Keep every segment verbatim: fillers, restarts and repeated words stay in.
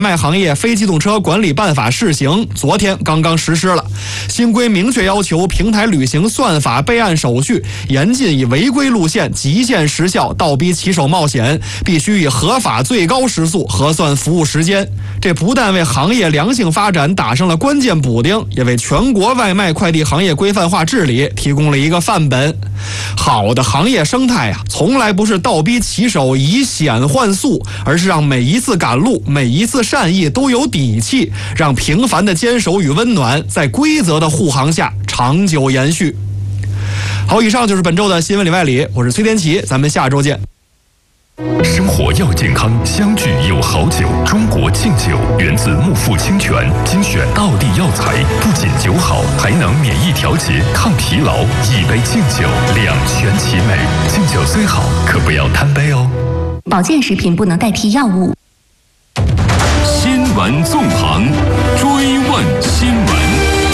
卖行业非机动车管理办法试行昨天刚刚实施了。新规明确要求平台履行算法备案手续，严禁以违规路线极限时效倒逼骑手冒险，必须以合法最高时速核算服务时间。这不但为行业良性发展打上了关键补丁，也为全国外卖快递行业规范化治理提供了一个范本。好的行业生态啊，从来不是倒逼骑手以险换速，而是让每一次赶路、每一次善意都有底气，让平凡的坚守与温暖在规则的护航下长久延续。好，以上就是本周的新闻里外里，我是崔天琪，咱们下周见。 生活要健康，相聚有好酒。中国敬酒源自木富清泉，精选道地药材，不仅酒好，还能免疫调节、抗疲劳。一杯敬酒，两全其美。敬酒虽好，可不要贪杯哦。 保健食品不能代替药物。 新闻纵横，追问新闻。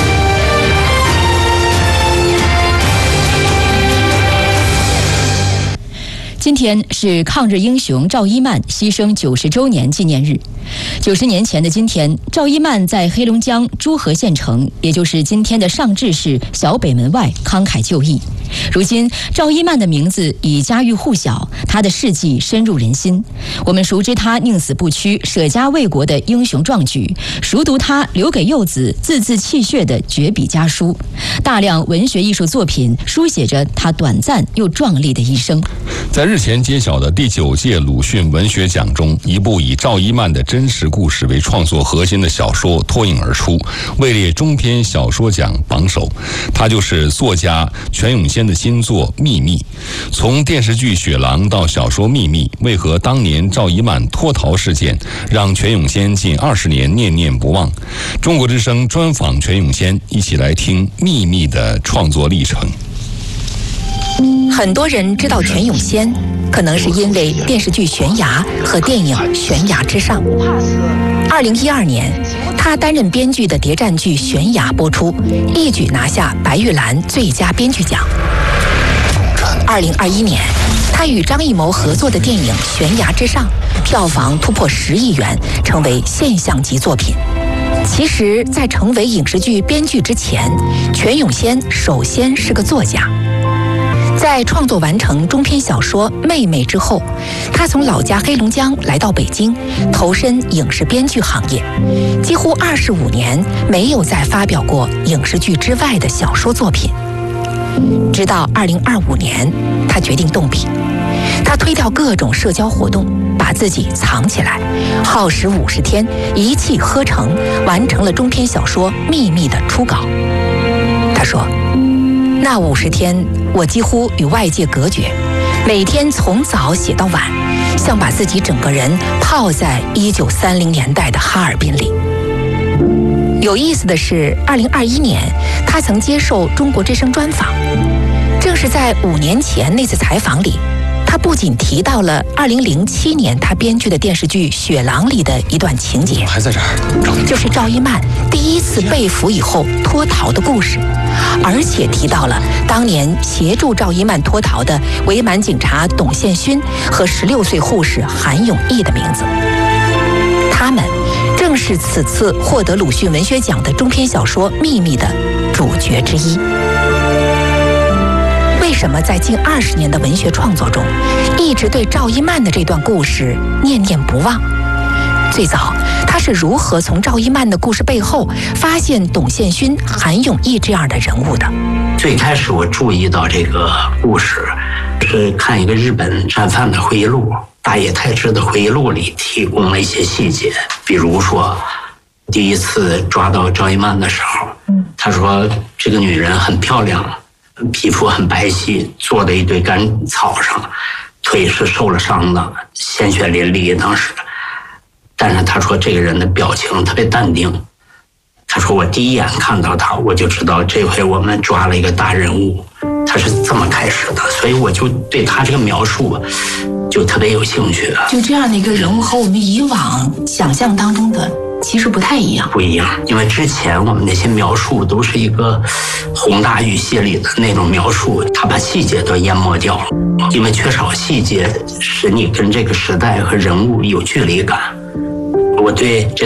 今天是抗日英雄赵一曼牺牲九十周年纪念日。九十年前的今天，赵一曼在黑龙江诸河县城，也就是今天的上治市小北门外慷慨就义。如今，赵一曼的名字已家喻户晓，她的事迹深入人心。我们熟知她宁死不屈、舍家为国的英雄壮举，熟读她留给幼子字字泣血的绝笔家书。大量文学艺术作品书写着她短暂又壮丽的一生。 在日前揭晓的第九届鲁迅文学奖中，一部以赵一曼的真实故事为创作核心的小说脱颖而出，位列中篇小说奖榜首。它就是作家全永先的新作《秘密》。从电视剧《雪狼》到小说《秘密》，为何当年赵一曼脱逃事件让全永先近二十年念念不忘？中国之声专访全永先，一起来听《秘密》的创作历程。 很多人知道全永先，可能是因为电视剧《悬崖》和电影《悬崖之上》。二零一二年，他担任编剧的谍战剧《悬崖》播出，一举拿下白玉兰最佳编剧奖。二零二一年，他与张艺谋合作的电影《悬崖之上》票房突破十亿元，成为现象级作品。其实，在成为影视剧编剧之前，全永先首先是个作家。在创作完成中篇小说《妹妹》之后，他从老家黑龙江来到北京，投身影视编剧行业，几乎二十五年没有再发表过影视剧之外的小说作品。直到二零二五年，他决定动笔，他推掉各种社交活动，把自己藏起来，耗时五十天，一气呵成，完成了中篇小说《秘密》的初稿。他说，那五十天，我几乎与外界隔绝，每天从早写到晚，像把自己整个人泡在一九三零年代的哈尔滨里。有意思的是，二零二一年，他曾接受中国之声专访，正是在五年前那次采访里，他不仅提到了二零零七年他编剧的电视剧《雪狼》里的一段情节， 还在这儿， 就是赵一曼第一次被俘以后脱逃的故事，而且提到了当年协助赵一曼脱逃的伪满警察董宪勋和十六岁护士韩永义的名字。他们正是此次获得鲁迅文学奖的中篇小说《秘密》的主角之一。为什么在近二十年的文学创作中，一直对赵一曼的这段故事念念不忘？最早，他是如何从赵一曼的故事背后发现董宪勋、韩永义这样的人物的？ 最开始我注意到这个故事，是看一个日本战犯的回忆录，大野太志的回忆录里提供了一些细节，比如说，第一次抓到赵一曼的时候，他说这个女人很漂亮，皮肤很白皙，坐在一堆干草上，腿是受了伤的，鲜血淋漓当时。但是他说这个人的表情特别淡定，他说我第一眼看到他，我就知道这回我们抓了一个大人物，他是这么开始的，所以我就对他这个描述就特别有兴趣。 就这样的一个人物和我们以往想象当中的其实不太一样。 不一样，因为之前我们那些描述都是一个宏大语系里的那种描述，他把细节都淹没掉了，因为缺少细节使你跟这个时代和人物有距离感。 我对这